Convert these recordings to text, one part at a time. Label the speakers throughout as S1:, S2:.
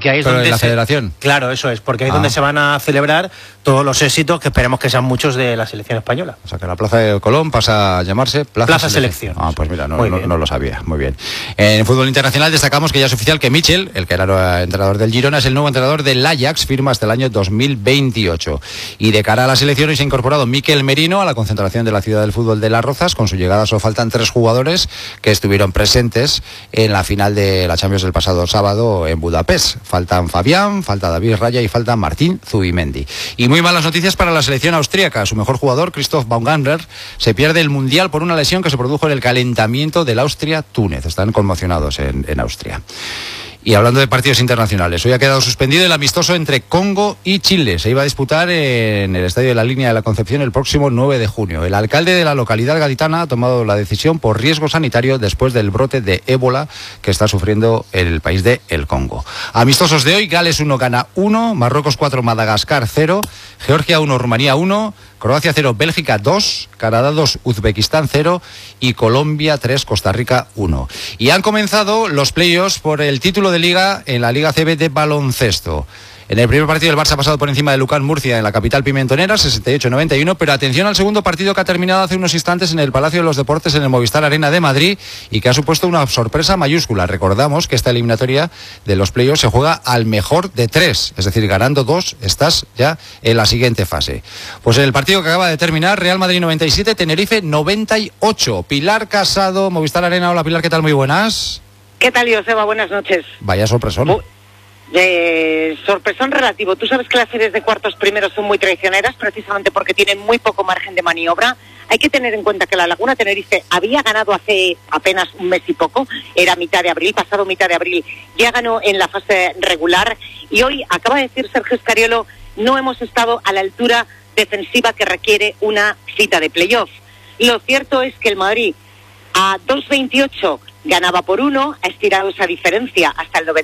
S1: porque ahí es
S2: Pero
S1: donde
S2: en la federación.
S1: Claro, eso es, porque ahí es donde se van a celebrar todos los éxitos que esperemos que sean muchos de la selección española.
S2: O sea, que la Plaza de Colón pasa a llamarse
S1: Plaza Selección.
S2: Ah, pues mira, no lo sabía. Muy bien. En el fútbol internacional destacamos que ya es oficial que Michel, el que era entrenador del Girona, es el nuevo entrenador del Ajax, firma hasta el año 2028. Y de cara a la selección hoy se ha incorporado Mikel Merino a la concentración de la Ciudad del Fútbol de Las Rozas. Con su llegada solo faltan 3 jugadores que estuvieron presentes en la final de la Champions del pasado sábado en Budapest. Faltan Fabián, falta David Raya y falta Martín Zubimendi. Y muy malas noticias para la selección austríaca. Su mejor jugador, Christoph Baumgartner, se pierde el Mundial por una lesión que se produjo en el calentamiento del Austria-Túnez. Están conmocionados en Austria. Y hablando de partidos internacionales, hoy ha quedado suspendido el amistoso entre Congo y Chile. Se iba a disputar en el Estadio de la Línea de la Concepción el próximo 9 de junio. El alcalde de la localidad gaditana ha tomado la decisión por riesgo sanitario después del brote de ébola que está sufriendo el país de el Congo. Amistosos de hoy: Gales 1, Ghana 1, Marruecos 4, Madagascar 0, Georgia 1, Rumanía 1, Croacia 0, Bélgica 2, Canadá 2, Uzbekistán 0 y Colombia 3, Costa Rica 1. Y han comenzado los playoffs por el título de liga en la Liga CB de baloncesto. En el primer partido el Barça ha pasado por encima de Lucán Murcia en la capital pimentonera, 68-91, pero atención al segundo partido que ha terminado hace unos instantes en el Palacio de los Deportes en el Movistar Arena de Madrid y que ha supuesto una sorpresa mayúscula. Recordamos que esta eliminatoria de los playoffs se juega al mejor de 3, es decir, ganando 2 estás ya en la siguiente fase. Pues en el partido que acaba de terminar, Real Madrid 97, Tenerife 98. Pilar Casado, Movistar Arena. Hola Pilar, ¿qué tal? Muy buenas.
S3: ¿Qué tal, Joseba? Buenas noches.
S2: Vaya sorpresón.
S3: Sorpresón relativo. Tú sabes que las series de cuartos primeros son muy traicioneras precisamente porque tienen muy poco margen de maniobra. Hay que tener en cuenta que la Laguna Tenerife había ganado hace apenas un mes y poco, era mitad de abril, pasado mitad de abril, ya ganó en la fase regular y hoy, acaba de decir Sergio Scariolo, no hemos estado a la altura defensiva que requiere una cita de playoff. Lo cierto es que el Madrid a 2.28 ganaba por 1, ha estirado esa diferencia hasta el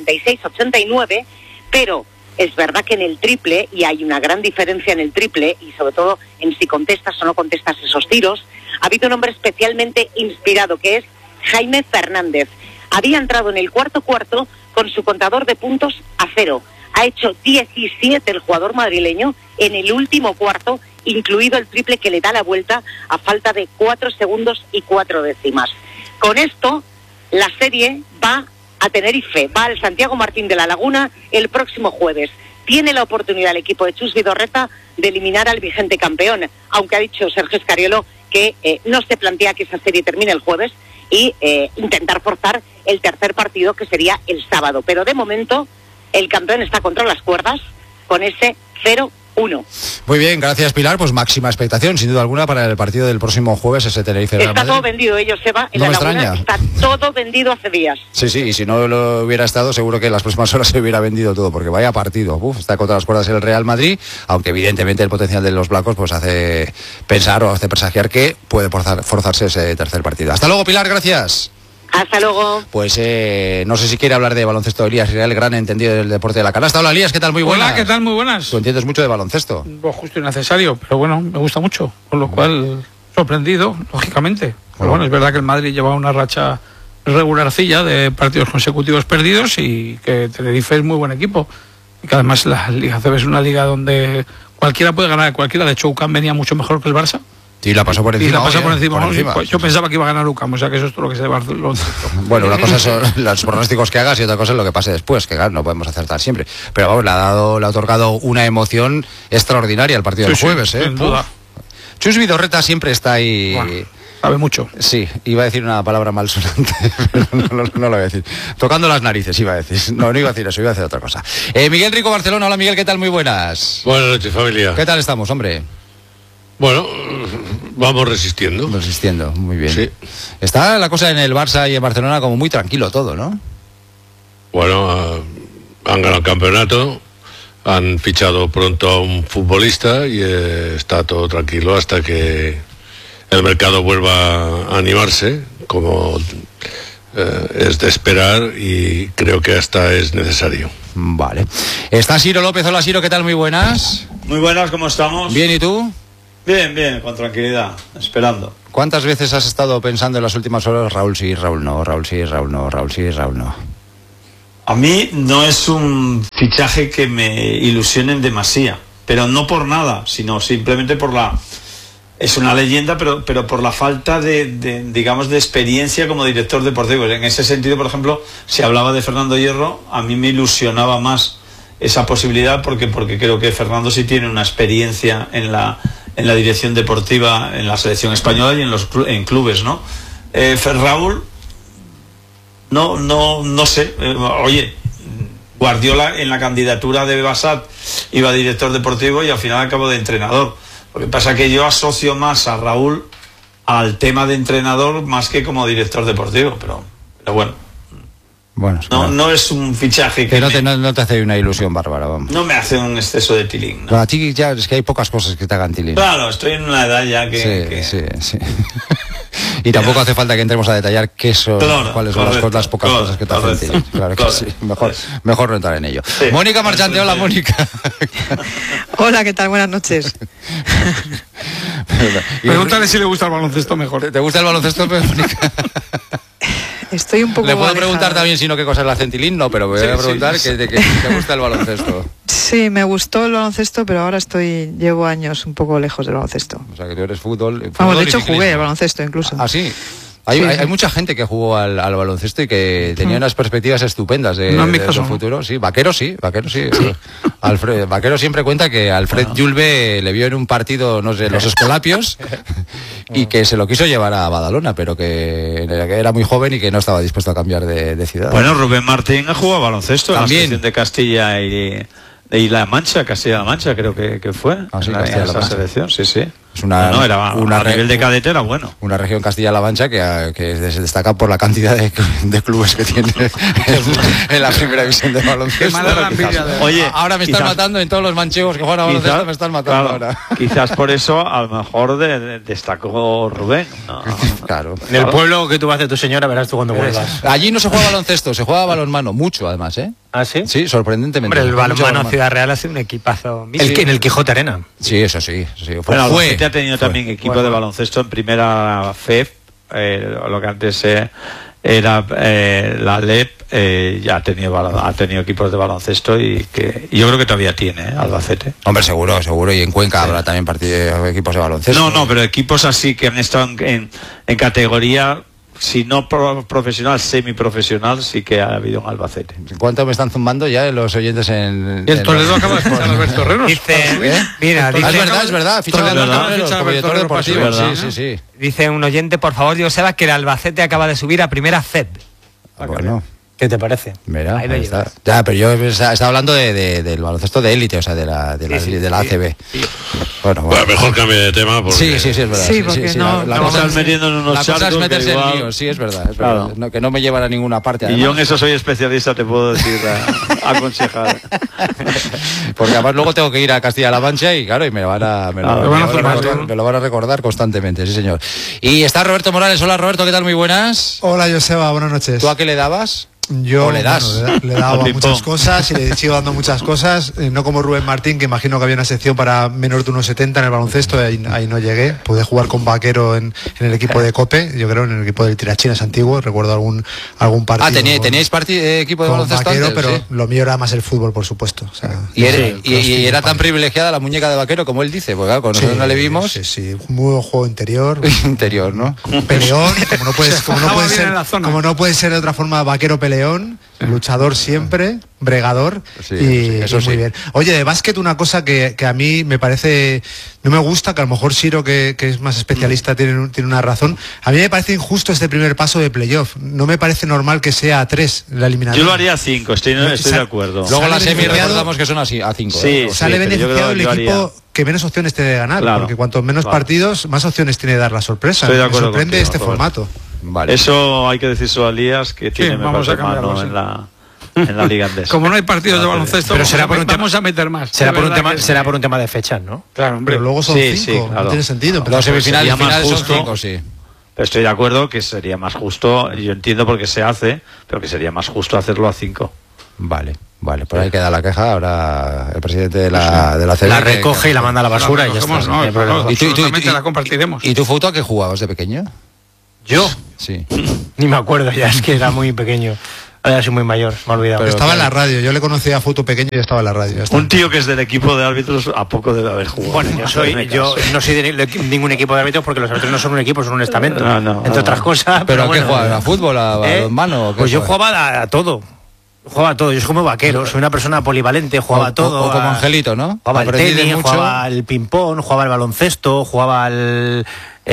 S3: 96-89, pero es verdad que en el triple, y hay una gran diferencia en el triple, y sobre todo en si contestas o no contestas esos tiros, ha habido un hombre especialmente inspirado, que es Jaime Fernández. Había entrado en el cuarto con su contador de puntos a 0. Ha hecho 17 el jugador madrileño en el último cuarto, incluido el triple que le da la vuelta a falta de 4 segundos y 4 décimas. Con esto, la serie va a Tenerife, va al Santiago Martín de la Laguna el próximo jueves. Tiene la oportunidad el equipo de Chus Vidorreta de eliminar al vigente campeón, aunque ha dicho Sergio Scariolo que no se plantea que esa serie termine el jueves y intentar forzar el tercer partido, que sería el sábado. Pero de momento el campeón está contra las cuerdas con ese 0-1.
S2: Muy bien, gracias Pilar, pues máxima expectación sin duda alguna para el partido del próximo jueves, ese Tenerife Real Madrid.
S3: Está todo vendido, Joseba, en la Laguna está todo vendido hace días.
S2: Sí, y si no lo hubiera estado seguro que en las próximas horas se hubiera vendido todo, porque vaya partido. Está contra las cuerdas el Real Madrid, aunque evidentemente el potencial de los blancos pues hace pensar o hace presagiar que puede forzarse ese tercer partido. Hasta luego Pilar, gracias.
S3: Hasta luego.
S2: Pues no sé si quiere hablar de baloncesto Elías Israel, gran entendido del deporte de la canasta. Hola Elías, ¿qué tal? Muy buenas.
S4: Hola, ¿qué tal? Muy buenas.
S2: Tú entiendes mucho de baloncesto.
S4: Pues justo y necesario, pero bueno, me gusta mucho, con lo cual sorprendido, lógicamente. Pero bueno, es verdad que el Madrid lleva una racha regularcilla de partidos consecutivos perdidos y que Tenerife es muy buen equipo. Y que además la Liga CB es una liga donde cualquiera puede ganar a cualquiera. De hecho, UCAM venía mucho mejor que el Barça.
S2: Sí, la pasó por encima.
S4: Y la pasó por encima.
S2: Pues
S4: yo pensaba que iba a ganar UCAM, o sea que eso es todo lo que sé de Barcelona.
S2: Bueno, una cosa son los pronósticos que hagas y otra cosa es lo que pase después, que claro, no podemos acertar siempre. Pero vamos, le ha otorgado una emoción extraordinaria al partido del jueves,
S4: sin duda.
S2: Chus Vidorreta siempre está ahí.
S4: Bueno, sabe mucho.
S2: Sí, iba a decir una palabra malsonante, pero no lo voy a decir. Tocando las narices, iba a decir. No iba a decir eso, iba a decir otra cosa. Miguel Rico, Barcelona. Hola Miguel, ¿qué tal? Muy buenas.
S5: Buenas noches, familia.
S2: ¿Qué tal estamos, hombre?
S5: Bueno, vamos resistiendo.
S2: Resistiendo, muy bien.
S5: Sí.
S2: Está la cosa en el Barça y en Barcelona como muy tranquilo todo, ¿no?
S5: Bueno, han ganado el campeonato, han fichado pronto a un futbolista y está todo tranquilo hasta que el mercado vuelva a animarse, como es de esperar, y creo que hasta es necesario.
S2: Vale. Está Ciro López. Hola Ciro, ¿qué tal? Muy buenas.
S6: Muy buenas, ¿cómo estamos?
S2: Bien, ¿y tú?
S6: Bien, con tranquilidad, esperando.
S2: ¿Cuántas veces has estado pensando en las últimas horas, Raúl sí, Raúl no, Raúl sí, Raúl no, Raúl sí, Raúl no?
S6: A mí no es un fichaje que me ilusione en demasía, pero no por nada, sino simplemente por la... Es una leyenda, pero por la falta digamos, de experiencia como director deportivo. En ese sentido, por ejemplo, si hablaba de Fernando Hierro, a mí me ilusionaba más esa posibilidad porque creo que Fernando sí tiene una experiencia en la dirección deportiva en la selección española y en clubes, ¿no? Raúl, no sé. Oye, Guardiola en la candidatura de Bassat iba director deportivo y al final acabó de entrenador. Lo que pasa es que yo asocio más a Raúl al tema de entrenador más que como director deportivo, pero bueno.
S2: Bueno,
S6: no es un fichaje que
S2: no te hace una ilusión bárbara, vamos.
S6: No me hace un exceso de tilín, ¿no?
S2: Pero a ti ya es que hay pocas cosas que te hagan tilín.
S6: Claro, estoy en una edad ya que...
S2: Sí. Y tampoco hace falta que entremos a detallar cuáles son las pocas cosas que te hacen tilín. Claro que sí, mejor no entrar en ello. Sí. Mónica Marchante, hola Mónica.
S7: Hola, ¿qué tal? Buenas noches.
S4: Pregúntale si le gusta el baloncesto mejor.
S2: ¿Te gusta el baloncesto, Mónica?
S7: Estoy un poco...
S2: Le puedo preguntar también si no qué cosa es la centilín, no, pero voy a preguntar que te gusta el baloncesto.
S7: Sí, me gustó el baloncesto, pero ahora llevo años un poco lejos del baloncesto.
S2: O sea, que tú eres fútbol.
S7: Vamos, de hecho jugué al baloncesto incluso.
S2: ¿Ah, sí? Hay mucha gente que jugó al baloncesto y que tenía unas perspectivas estupendas de su futuro. Sí, Vaquero sí. Vaquero siempre cuenta que Alfred Julve le vio en un partido, no sé, los Escolapios, y que se lo quiso llevar a Badalona, pero que era muy joven y que no estaba dispuesto a cambiar de ciudad.
S6: Bueno, Rubén Martín ha jugado baloncesto
S2: también.
S6: En la selección de Castilla y La Mancha, Castilla-La Mancha creo que fue.
S2: Sí,
S6: esa selección, sí.
S2: Es a
S6: nivel de cadete era bueno.
S2: Una región Castilla-La Mancha que se destaca por la cantidad de clubes que tiene en la primera división de baloncesto.
S6: Oye,
S2: ahora me están matando en todos los manchegos que juegan a baloncesto, me están matando ahora.
S6: Quizás por eso a lo mejor destacó Rubén.
S2: Claro.
S1: En el pueblo que tú vas de tu señora verás tú cuando vuelvas.
S2: Allí no se juega baloncesto, se juega balonmano, mucho además, ¿eh?
S1: ¿Ah, sí?
S2: Sí, sorprendentemente.
S8: Hombre, el balonmano Ciudad Real ha sido un equipazo.
S1: En el Quijote Arena.
S2: Sí, eso sí.
S6: Bueno, Albacete ha tenido también equipo de baloncesto en primera FEF, lo que antes era la LEP, ya ha tenido equipos de baloncesto y yo creo que todavía tiene Albacete.
S2: Hombre, seguro, y en Cuenca habrá también equipos de baloncesto.
S6: No, pero equipos así que han estado en categoría, si no profesional, semiprofesional, sí que ha habido en Albacete.
S2: ¿Cuánto me están zumbando ya los oyentes en
S4: el Toledo acaba de fichar a Alberto Herreros?
S2: Es verdad, fichar a Alberto Herreros. Sí.
S8: Dice un oyente, por favor, Joseba, que el Albacete acaba de subir a primera FED.
S2: Bueno.
S1: ¿Qué te parece?
S2: Mira, ahí está. Ya, pero yo estaba hablando del baloncesto de élite, o sea, de la ACB.
S5: Sí. Bueno, mejor cambie de tema. Porque...
S2: Sí, es verdad.
S7: Sí, porque
S6: la cosa es metiendo en unos charcos.
S2: La cosa es meterse en líos, sí, es verdad.
S6: Claro.
S2: No, que no me llevan a ninguna parte.
S6: Además. Y yo en eso soy especialista, te puedo decir, aconsejar.
S2: Porque además luego tengo que ir a Castilla-La Mancha y claro, y me lo van a recordar constantemente, sí señor. Y está Roberto Morales. Hola Roberto, ¿qué tal? Muy buenas.
S9: Hola Joseba, buenas noches.
S2: ¿Tú a qué le dabas?
S9: Yo le he dado a muchas cosas y le sigo dando muchas cosas, no como Rubén Martín, que imagino que había una sección para menor de 1,70 en el baloncesto, ahí no llegué. Pude jugar con Vaquero en el equipo de Cope, yo creo, en el equipo del Tirachinas antiguo, recuerdo algún partido.
S2: ¿teníais equipo de baloncesto
S9: Vaquero,
S2: antes?
S9: Pero
S2: ¿sí?
S9: Lo mío era más el fútbol, por supuesto. O sea,
S2: y era tan privilegiada la muñeca de Vaquero como él dice, porque claro, con nosotros no le vimos.
S9: Sí, un muy buen juego interior.
S2: Interior, ¿no?
S9: Peleón, como no puede ser de otra forma, Vaquero peleón. Luchador siempre, bregador eso muy bien. Oye, de básquet una cosa que a mí me parece, no me gusta, que a lo mejor Siro, que es más especialista, tiene una razón. A mí me parece injusto este primer paso de playoff. No me parece normal que sea a 3 la eliminatoria.
S6: Yo lo haría a 5, estoy de acuerdo.
S2: Luego la semi recordamos que son así, a 5.
S9: Sí, sale beneficiado el equipo que menos opciones tiene de ganar, porque cuanto menos partidos, más opciones tiene de dar la sorpresa.
S6: Estoy de acuerdo.
S9: Me sorprende este formato.
S6: Vale. Eso hay que decirlo a Elías, que tiene mejor mano en la Liga Andesa.
S4: Como no hay partidos de baloncesto,
S1: pero será
S4: vamos a meter más.
S1: Será por un tema de fechas, ¿no?
S4: Claro, hombre.
S9: Pero luego son 5, no tiene sentido.
S2: Los semifinales son 5, sí.
S6: Pero estoy de acuerdo que sería más justo, yo entiendo por qué se hace, pero que sería más justo hacerlo a 5.
S2: Vale, por ahí queda la queja. Ahora el presidente de la CB
S1: la recoge y la manda a la basura y ya está.
S4: Absolutamente la compartiremos.
S2: ¿Y tú, Fouto, a qué jugabas de pequeño?
S1: ¿Yo?
S2: Sí.
S1: Ni me acuerdo ya, es que era muy pequeño. Había sido muy mayor, me he olvidado.
S9: Pero estaba en la radio, yo le conocía a Futu pequeño y estaba en la radio.
S6: Un tío que es del equipo de árbitros, ¿a poco debe haber jugado?
S1: Bueno, yo no soy de ningún equipo de árbitros porque los árbitros no son un equipo, son un estamento. Entre otras cosas.
S2: ¿Pero
S1: bueno,
S2: qué juegas? ¿A fútbol? ¿A balonmano?
S1: Pues yo jugaba a todo. Jugaba a todo, yo soy como vaquero, soy una persona polivalente, jugaba a todo.
S2: O como Angelito, ¿no?
S1: Jugaba al tenis, jugaba al ping-pong, jugaba al baloncesto, jugaba al...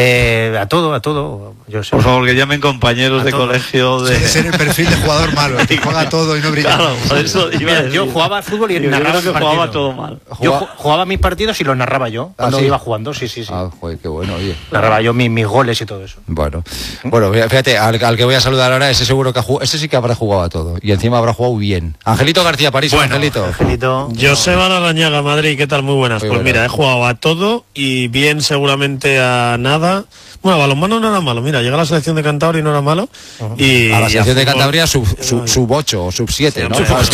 S1: a todo, yo sé.
S6: Por favor, que llamen compañeros de colegio de...
S9: Suele ser el perfil de jugador malo, que juega todo y no brilla.
S6: Claro, por eso
S1: yo jugaba al fútbol y narraba
S6: que jugaba todo mal.
S1: Yo jugaba mis partidos y los narraba yo cuando iba jugando, sí.
S2: Ah, joder, qué bueno, oye.
S1: Narraba yo mis goles y todo eso.
S2: Bueno, fíjate, al que voy a saludar ahora, ese seguro que ese sí que habrá jugado a todo. Y encima habrá jugado bien. Angelito García París, bueno, Angelito.
S10: Joseba Larrañaga, Madrid, ¿qué tal? Muy buenas. Muy mira, he jugado a todo y bien seguramente a nada. Bueno, balonmano no era malo, mira, llega a la selección de Cantabria y no era malo. Y
S2: a la selección de Cantabria sub 8 o sub 7, ¿no?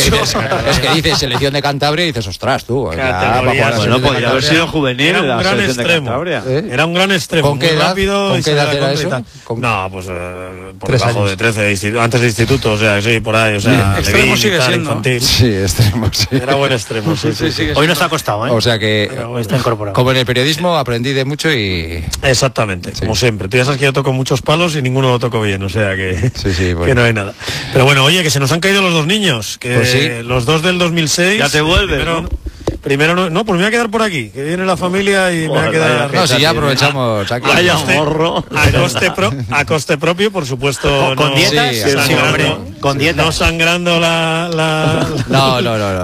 S2: Es que dices selección de Cantabria y dices, ostras, tú.
S6: Bueno, podría haber sido juvenil.
S10: Era un gran extremo. Era un gran extremo.
S2: ¿Con qué edad, rápido ¿con qué edad era eso?
S10: No, pues por debajo de 13, antes de instituto, o sea, sí, por ahí, o sea,
S4: extremo sigue siendo.
S10: Infantil.
S2: Sí, extremo, sí.
S10: Era buen extremo, sí.
S1: Hoy nos ha costado, ¿eh?
S2: O sea que,
S1: está incorporado.
S2: Como en el periodismo, aprendí de mucho y...
S10: Exactamente, como siempre. Tú ya sabes que yo toco muchos palos y ninguno lo toco bien, o sea que,
S2: bueno.
S10: Que no hay nada. Pero bueno, oye, que se nos han caído los dos niños, que
S2: pues
S10: los dos del 2006...
S6: Ya te vuelves,
S10: Primero no, pues me voy a quedar por aquí, que viene la familia y me voy a quedar...
S2: No, si ya aprovechamos aquí.
S6: Vaya morro.
S10: A coste propio, por supuesto.
S1: ¿Con dietas?
S10: Sí,
S1: con dietas.
S10: No sangrando la
S2: No.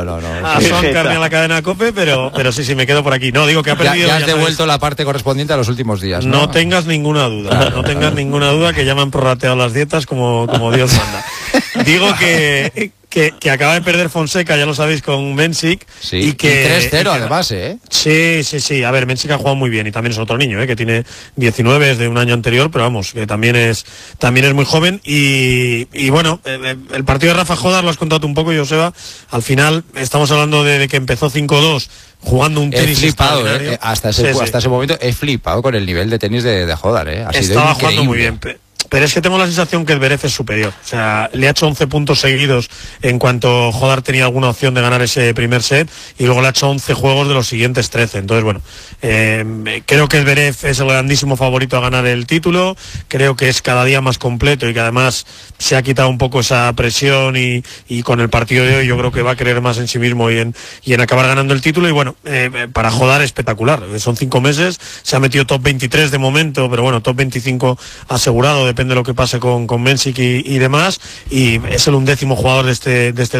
S10: a Soncar ni a la cadena COPE, pero sí, me quedo por aquí. No, digo que ha perdido...
S2: Ya has devuelto la parte correspondiente a los últimos días, ¿no?
S10: No tengas ninguna duda, que ya me han prorrateado las dietas como Dios manda. Digo que acaba de perder Fonseca, ya lo sabéis, con Mensic.
S2: Sí,
S10: y que
S2: 3-0 además, ¿eh?
S10: Sí. A ver, Mensic ha jugado muy bien y también es otro niño, que tiene 19, es de un año anterior, pero vamos, que también es muy joven. Y bueno, el partido de Rafa Jodar lo has contado tú un poco, Joseba. Al final estamos hablando de que empezó 5-2. Jugando un tenis
S2: extraordinario. Hasta ese momento he flipado con el nivel de tenis de Jodar,
S10: Estaba jugando muy bien. Pero es que tengo la sensación que el Zverev es superior. O sea, le ha hecho 11 puntos seguidos en cuanto Jodar tenía alguna opción de ganar ese primer set y luego le ha hecho 11 juegos de los siguientes 13. Entonces, bueno, creo que el Zverev es el grandísimo favorito a ganar el título. Creo que es cada día más completo y que además se ha quitado un poco esa presión y con el partido de hoy yo creo que va a creer más en sí mismo y en acabar ganando el título. Y bueno, para Jodar espectacular. Son 5 meses, se ha metido top 23 de momento, pero bueno, top 25 asegurado, depende de lo que pase con Mensic y demás, y es el 11º jugador de este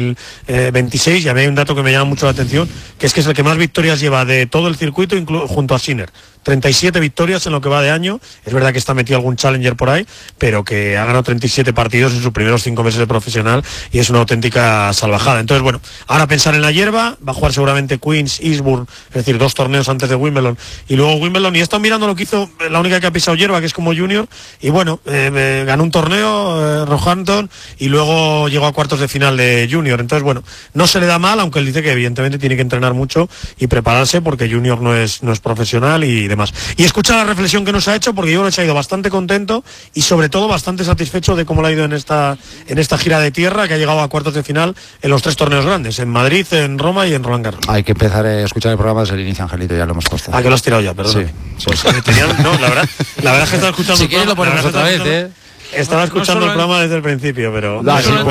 S10: 2026. Y a mí hay un dato que me llama mucho la atención, que es el que más victorias lleva de todo el circuito, junto a Sinner. 37 victorias en lo que va de año. Es verdad que está metido algún challenger por ahí, pero que ha ganado 37 partidos en sus primeros 5 meses de profesional y es una auténtica salvajada. Entonces, bueno, ahora pensar en la hierba, va a jugar seguramente Queens, Eastbourne, es decir, 2 torneos antes de Wimbledon y luego Wimbledon, y he estado mirando lo que hizo la única que ha pisado hierba, que es como junior, y bueno, ganó un torneo, Roehampton, y luego llegó a cuartos de final de junior. Entonces, bueno, no se le da mal, aunque él dice que evidentemente tiene que entrenar mucho y prepararse porque junior no es profesional y demás. Y escucha la reflexión que nos ha hecho, porque yo creo que se ha ido bastante contento y sobre todo bastante satisfecho de cómo le ha ido en esta gira de tierra, que ha llegado a cuartos de final en los 3 torneos grandes, en Madrid, en Roma y en Roland Garros.
S2: Hay que empezar a escuchar el programa desde el inicio, Angelito, ya lo hemos puesto.
S10: Ah, que lo has tirado ya, perdón.
S2: Sí.
S10: Pues, no, la verdad es que estaba escuchando.
S2: Si quieres lo ponemos otra vez,
S10: Estaba escuchando el programa desde el principio, pero...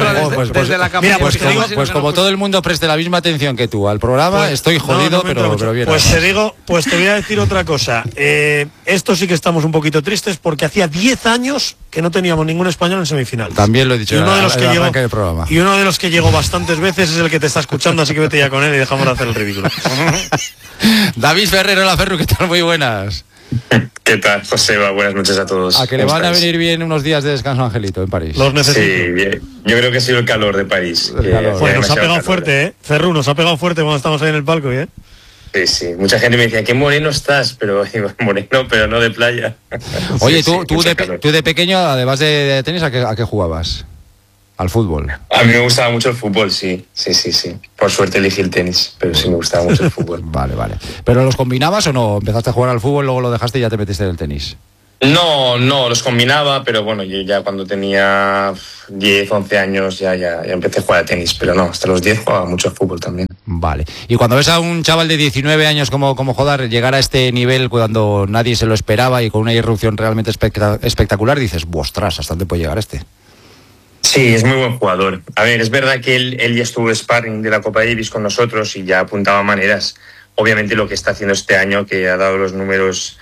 S2: Pues como todo el mundo preste la misma atención que tú al programa, estoy jodido, pero bien.
S10: Pues te voy a decir otra cosa. Esto sí que estamos un poquito tristes porque hacía 10 años que no teníamos ningún español en semifinales.
S2: También lo he dicho en el arranque del programa.
S10: Y uno de los que llegó bastantes veces es el que te está escuchando, así que vete ya con él y dejamos de hacer el ridículo.
S2: David Ferrero, la Ferru, ¿qué tal? Muy buenas.
S11: ¿Qué tal, Joseba? Buenas noches a todos.
S2: ¿A que le van a venir bien unos días de descanso, Angelito, en París?
S10: Los necesito.
S11: Sí, bien. Yo creo que ha sido el calor de París.
S10: Pues nos ha pegado fuerte, Ferru, nos ha pegado fuerte cuando estamos ahí en el palco,
S11: Sí. Mucha gente me decía, qué moreno estás, pero moreno, pero no de playa.
S2: Oye, tú de pequeño, además de tenis, ¿a qué jugabas? ¿Al fútbol?
S11: A mí me gustaba mucho el fútbol, sí. Por suerte elegí el tenis, pero sí me gustaba mucho el fútbol.
S2: Vale. ¿Pero los combinabas o no? ¿Empezaste a jugar al fútbol, luego lo dejaste y ya te metiste en el tenis?
S11: No, los combinaba, pero bueno, yo ya cuando tenía 10, 11 años ya empecé a jugar a tenis, pero no, hasta los 10 jugaba mucho fútbol también.
S2: Vale. Y cuando ves a un chaval de 19 años como Jodar llegar a este nivel cuando nadie se lo esperaba y con una irrupción realmente espectacular, dices, ostras, ¿hasta dónde puede llegar este?
S11: Sí, es muy buen jugador. A ver, es verdad que él ya estuvo de sparring de la Copa Davis con nosotros y ya apuntaba maneras. Obviamente lo que está haciendo este año, que ha dado los números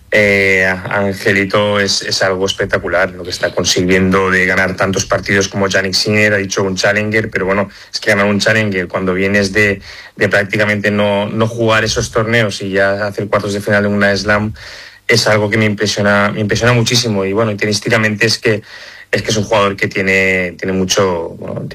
S11: Angelito, es algo espectacular. Lo que está consiguiendo de ganar tantos partidos como Jannik Sinner, ha dicho un Challenger, pero bueno, es que ganar un Challenger cuando vienes de prácticamente no jugar esos torneos y ya hacer cuartos de final en una Slam es algo que me impresiona muchísimo. Y bueno, tenísticamente es que es un jugador que tiene mucho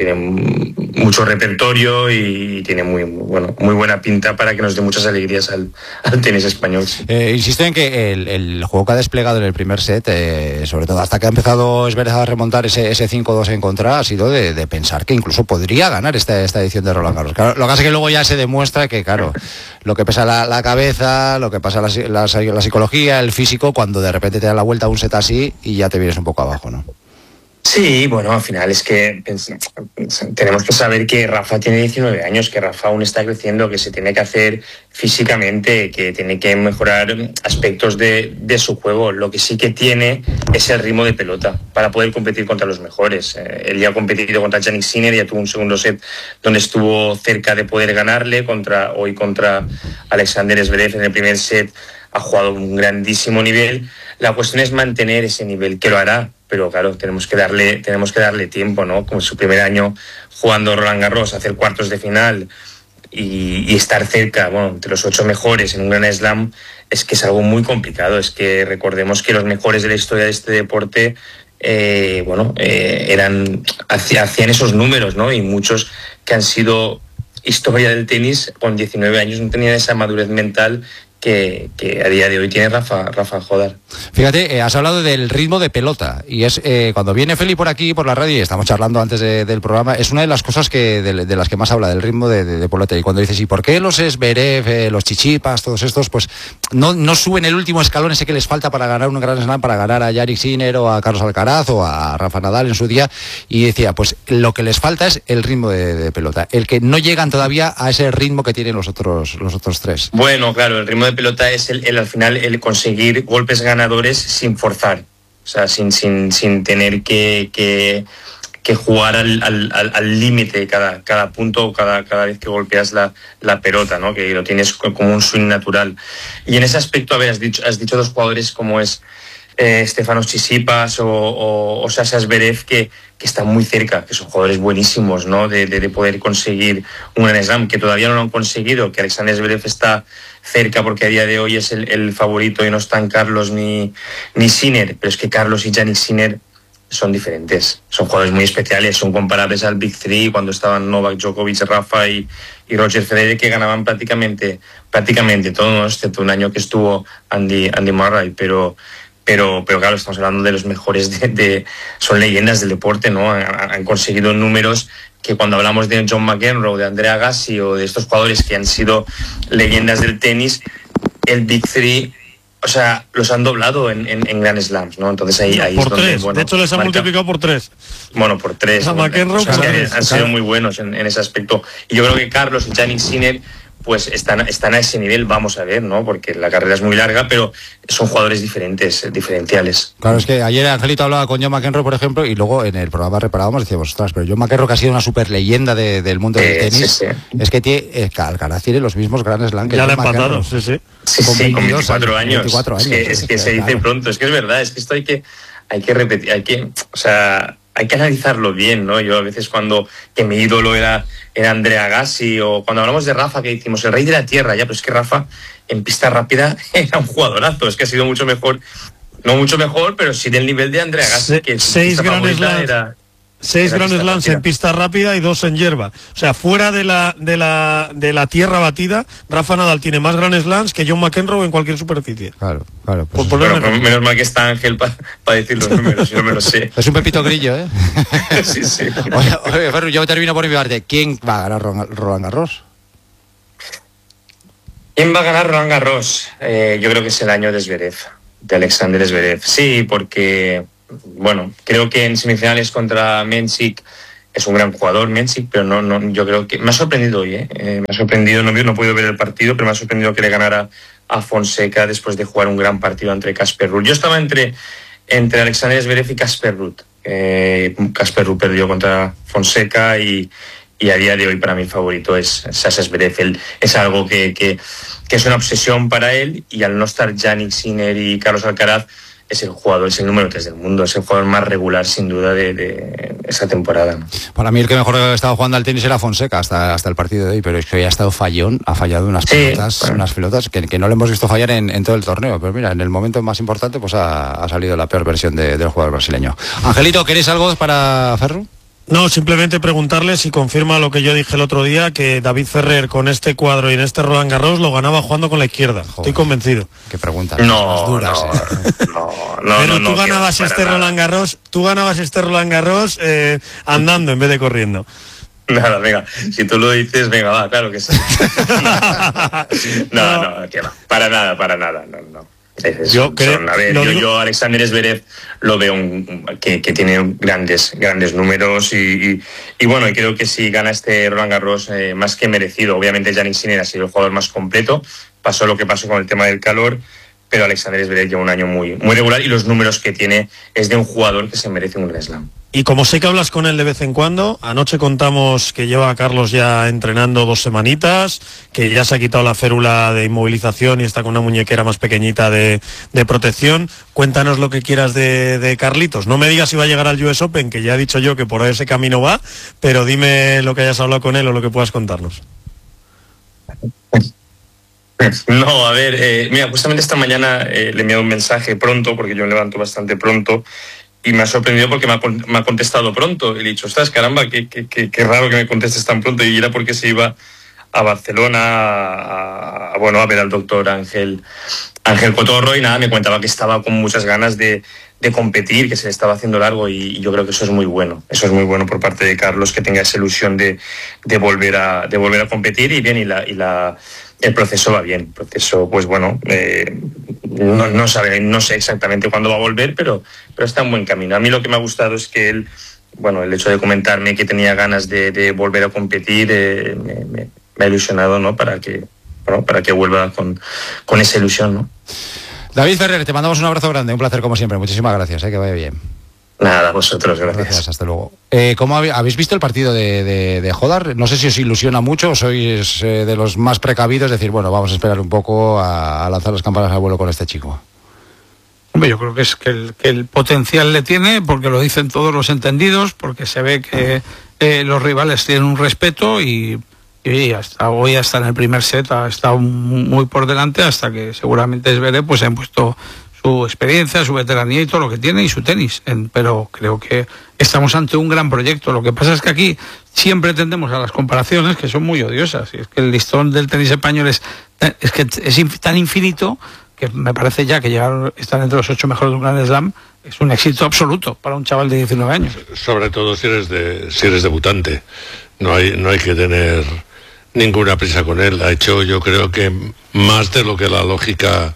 S11: repertorio y tiene muy buena pinta para que nos dé muchas alegrías al tenis español. Sí.
S2: Insisto en que el juego que ha desplegado en el primer set, sobre todo hasta que ha empezado Zverev a remontar ese 5-2 en contra, ha sido de pensar que incluso podría ganar esta edición de Roland Garros. Claro, lo que pasa es que luego ya se demuestra que, claro, lo que pesa la cabeza, lo que pasa la psicología, el físico, cuando de repente te da la vuelta a un set así y ya te vienes un poco abajo, ¿no?
S11: Sí, bueno, al final es que tenemos que saber que Rafa tiene 19 años, que Rafa aún está creciendo, que se tiene que hacer físicamente, que tiene que mejorar aspectos de su juego. Lo que sí que tiene es el ritmo de pelota para poder competir contra los mejores. Él ya ha competido contra Jannik Sinner, ya tuvo un segundo set donde estuvo cerca de poder ganarle, contra Alexander Zverev en el primer set. Ha jugado un grandísimo nivel. La cuestión es mantener ese nivel, que lo hará, pero claro, tenemos que darle tiempo, ¿no? Como su primer año jugando Roland Garros, hacer cuartos de final y estar cerca, bueno, entre los 8 mejores en un Grand Slam, es que es algo muy complicado. Es que recordemos que los mejores de la historia de este deporte hacían esos números, ¿no? Y muchos que han sido historia del tenis con 19 años no tenían esa madurez mental que a día de hoy tiene Rafa Jodar.
S2: Fíjate, has hablado del ritmo de pelota y es cuando viene Feli por aquí, por la radio, y estamos charlando antes del programa, es una de las cosas de las que más habla, del ritmo de pelota. Y cuando dices, ¿y por qué los Zverev, los Tsitsipas, todos estos, pues no suben el último escalón ese que les falta para ganar un Grand Slam, para ganar a Jannik Sinner o a Carlos Alcaraz o a Rafa Nadal en su día? Y decía, pues lo que les falta es el ritmo de pelota, el que no llegan todavía a ese ritmo que tienen los otros tres.
S11: Bueno, claro, el ritmo de pelota es al final el conseguir golpes ganadores sin forzar, o sea, sin tener que jugar al límite cada punto o cada vez que golpeas la pelota, ¿no? Que lo tienes como un swing natural. Y en ese aspecto, a ver, has dicho dos jugadores como es Stefanos Tsitsipas o Sasha Zverev que están muy cerca, que son jugadores buenísimos, ¿no? De poder conseguir un Grand Slam, que todavía no lo han conseguido, que Alexander Zverev está cerca porque a día de hoy es el favorito y no están Carlos ni Sinner, pero es que Carlos y Jannik Sinner son diferentes, son jugadores muy especiales, son comparables al Big Three cuando estaban Novak Djokovic, Rafa y Roger Federer, que ganaban prácticamente todos, excepto un año que estuvo Andy Murray, pero claro, estamos hablando de los mejores son leyendas del deporte, ¿no? Han conseguido números que cuando hablamos de John McEnroe, de Andre Agassi o de estos jugadores que han sido leyendas del tenis, el Big Three, o sea, los han doblado en Grand Slams, ¿no? Entonces ahí
S10: por
S11: es donde,
S10: 3, bueno, de hecho les han multiplicado por 3.
S11: Bueno, por 3.
S10: McEnroe,
S11: han sido muy buenos en ese aspecto. Y yo creo que Carlos y Jannik Sinner pues están a ese nivel, vamos a ver, ¿no? Porque la carrera es muy larga, pero son jugadores diferenciales.
S2: Claro, es que ayer Angelito hablaba con John McEnroe, por ejemplo, y luego en el programa reparábamos, decíamos, ostras, pero John McEnroe, que ha sido una super leyenda del mundo del tenis, sí. Es que Alcaraz tiene los mismos Grand Slam que
S10: ya
S2: John
S10: le han
S2: McEnroe.
S10: pasado, sí.
S11: Sí, con 24 años. 24 años. Es que se dice pronto, es que es verdad, es que esto hay que repetir, hay que analizarlo bien, ¿no? Yo a veces que mi ídolo era Andre Agassi, o cuando hablamos de Rafa, que decimos el rey de la tierra, ya, pero es que Rafa en pista rápida era un jugadorazo, es que ha sido mucho mejor, no mucho mejor, pero sí del nivel de Andre Agassi, que
S10: 6 Grand Slams. 6 Grand Slams en pista rápida y 2 en hierba. O sea, fuera de la tierra batida, Rafa Nadal tiene más Grand Slams que John McEnroe en cualquier superficie.
S2: Claro.
S11: Pues menos mal que está Ángel para decir los números, yo no me lo sé.
S2: Es un pepito grillo, ¿eh?
S11: Sí.
S2: Oye, Ferru, yo termino por mi parte. ¿Quién va a ganar Roland Garros?
S11: ¿Quién va a ganar Roland Garros? Yo creo que es el año de Zverev. Alexander Zverev. Sí, porque, bueno, creo que en semifinales contra Mensik es un gran jugador, Mensik, pero no, yo creo que me ha sorprendido hoy, me ha sorprendido, no he podido ver el partido, pero me ha sorprendido que le ganara a Fonseca después de jugar un gran partido entre Casper Ruud. Yo estaba entre Alexander Zverev y Casper Ruud. Casper Ruud perdió contra Fonseca y a día de hoy para mí favorito es Sasha Zverev. Es algo que es una obsesión para él, y al no estar Jannik Sinner y Carlos Alcaraz, es el jugador, es el número 3 del mundo, es el jugador más regular sin duda de esa temporada, ¿no?
S2: Para mí el que mejor estaba jugando al tenis era Fonseca hasta el partido de hoy, pero es que hoy ha estado fallón, ha fallado unas pelotas que no le hemos visto fallar en todo el torneo, pero mira, en el momento más importante pues ha salido la peor versión del jugador brasileño. Angelito, ¿queréis algo para Ferru?
S10: No, simplemente preguntarle si confirma lo que yo dije el otro día, que David Ferrer con este cuadro y en este Roland Garros lo ganaba jugando con la izquierda. Joder, estoy convencido.
S2: Qué preguntas
S11: más
S2: duras.
S10: Pero tú ganabas Roland Garros andando en vez de corriendo.
S11: Nada, venga, si tú lo dices, venga, va, claro que sí. No, que va, para nada, no. Yo Alexander Zverev lo veo que tiene grandes números y bueno, y creo que si gana este Roland Garros más que merecido. Obviamente Jannik Sinner ha sido el jugador más completo, pasó lo que pasó con el tema del calor, pero Alexander Zverev lleva un año muy regular, y los números que tiene es de un jugador que se merece un Grand Slam.
S10: Y como sé que hablas con él de vez en cuando, anoche contamos que lleva a Carlos ya entrenando 2 semanitas, que ya se ha quitado la férula de inmovilización y está con una muñequera más pequeñita de protección. Cuéntanos lo que quieras de Carlitos. No me digas si va a llegar al US Open, que ya he dicho yo que por ese camino va, pero dime lo que hayas hablado con él o lo que puedas contarnos.
S11: No, a ver, mira, justamente esta mañana le he enviado un mensaje pronto, porque yo me levanto bastante pronto, y me ha sorprendido porque me ha contestado pronto. Y le he dicho, ostras, caramba, qué raro que me contestes tan pronto. Y era porque se iba a Barcelona a ver al doctor Ángel Cotorro, y nada, me comentaba que estaba con muchas ganas de competir, que se le estaba haciendo largo, y yo creo que eso es muy bueno. Eso es muy bueno por parte de Carlos, que tenga esa ilusión de volver a competir, y bien, el proceso va bien. El proceso, pues bueno, no sé exactamente cuándo va a volver, pero está en buen camino. A mí lo que me ha gustado es que él, bueno, el hecho de comentarme que tenía ganas de volver a competir, me ha ilusionado, ¿no? Para que vuelva con esa ilusión, ¿no?
S2: David Ferrer, te mandamos un abrazo grande, un placer como siempre. Muchísimas gracias, que vaya bien.
S11: Nada, vosotros, gracias.
S2: Hasta luego. ¿Cómo habéis visto el partido de Hodar? No sé si os ilusiona mucho o sois de los más precavidos, decir, bueno, vamos a esperar un poco a lanzar las campanas al vuelo con este chico.
S4: Hombre, yo creo que es que el potencial le tiene, porque lo dicen todos los entendidos, porque se ve que los rivales tienen un respeto, y hoy hasta en el primer set ha estado muy por delante, hasta que seguramente Zverev pues ha impuesto su experiencia, su veteranía y todo lo que tiene, y su tenis. Pero creo que estamos ante un gran proyecto. Lo que pasa es que aquí siempre tendemos a las comparaciones, que son muy odiosas, y es que el listón del tenis español es tan infinito, que me parece ya que estar entre los 8 mejores de un Grand Slam es un éxito absoluto para un chaval de 19 años.
S5: Sobre todo si eres debutante. No hay que tener ninguna prisa con él. Ha hecho, yo creo que más de lo que la lógica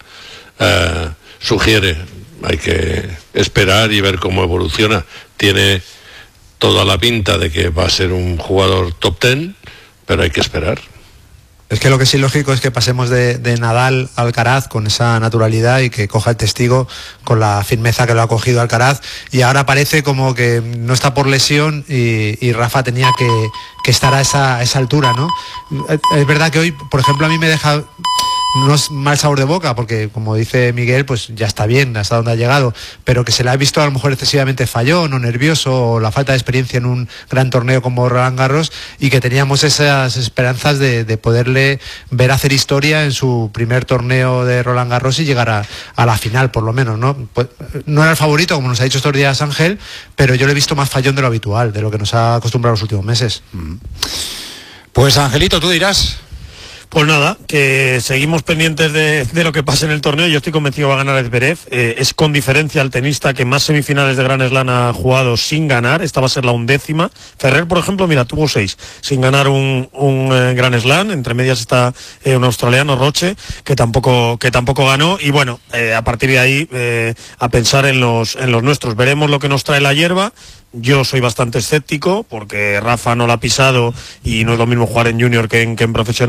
S5: sugiere. Hay que esperar y ver cómo evoluciona. Tiene toda la pinta de que va a ser un jugador top 10, pero hay que esperar.
S9: Es que lo que sí es lógico es que pasemos de Nadal a Alcaraz con esa naturalidad, y que coja el testigo con la firmeza que lo ha cogido Alcaraz, y ahora parece como que no está por lesión, y Rafa tenía que estar a esa altura, ¿no? Es verdad que hoy, por ejemplo, a mí me deja unos mal sabor de boca, porque como dice Miguel, pues ya está bien hasta donde ha llegado, pero que se le ha visto a lo mejor excesivamente fallón o nervioso, o la falta de experiencia en un gran torneo como Roland Garros, y que teníamos esas esperanzas de poderle ver hacer historia en su primer torneo de Roland Garros y llegar a la final, por lo menos, ¿no? Pues, no era el favorito, como nos ha dicho estos días Ángel, pero yo le he visto más fallón de lo habitual, de lo que nos ha acostumbrado los últimos meses.
S2: Pues Angelito, tú dirás.
S10: Pues nada, que seguimos pendientes de lo que pase en el torneo. Yo estoy convencido que va a ganar Zverev. Es con diferencia el tenista que más semifinales de Grand Slam ha jugado sin ganar. Esta va a ser la 11ª. Ferrer, por ejemplo, mira, tuvo 6 sin ganar un Grand Slam. Entre medias está un australiano, Roche, que tampoco ganó. Y bueno, a partir de ahí a pensar en los nuestros. Veremos lo que nos trae la hierba. Yo soy bastante escéptico porque Rafa no la ha pisado y no es lo mismo jugar en junior que en profesional.